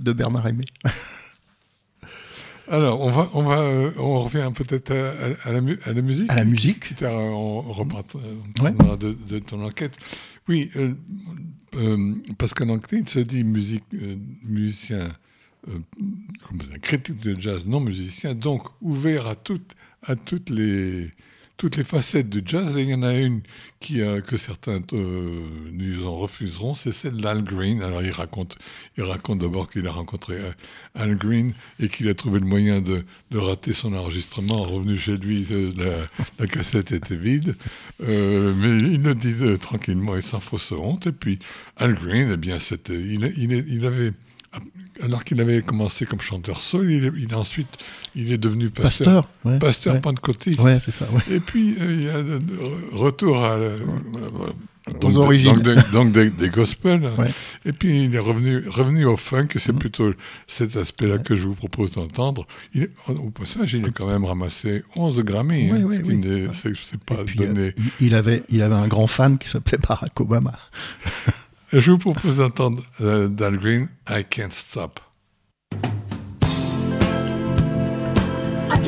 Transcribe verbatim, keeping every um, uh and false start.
de Bernard Aimé. Alors, on va, on va, euh, on revient peut-être à, à, la, à la musique. À la musique. Qui, on repartira ouais. de, de ton enquête. Oui, euh, euh, Pascal Anquetil se dit musique, euh, musicien, euh, comme un critique de jazz, non musicien, donc ouvert à toutes, à toutes les, toutes les facettes du jazz. Et il y en a une qui, euh, que certains euh, nous en refuseront, c'est celle d'Al Green. Alors il raconte, il raconte d'abord qu'il a rencontré euh, Al Green et qu'il a trouvé le moyen de, de rater son enregistrement. Revenu chez lui, euh, la, la cassette était vide, euh, mais il le dit euh, tranquillement et sans fausse honte. Et puis Al Green, eh bien, c'était, il, il, il avait alors qu'il avait commencé comme chanteur soul, il est, il est ensuite il est devenu pasteur, pasteur, ouais, pasteur ouais. pentecôtiste. Ouais, c'est ça. Ouais. Et puis euh, il y a de, de, retour à euh, aux origines, donc, de, donc des, des gospels. Ouais. Et puis il est revenu revenu au funk. Et c'est mmh. plutôt cet aspect-là ouais. que je vous propose d'entendre. Il est, au passage, il a quand même ramassé onze Grammy, ouais, hein, ouais, ce qui oui. n'est c'est, c'est pas puis, donné. Euh, il avait il avait un grand fan qui s'appelait Barack Obama. Je vous propose d'entendre euh, d'Al Green, I Can't Stop.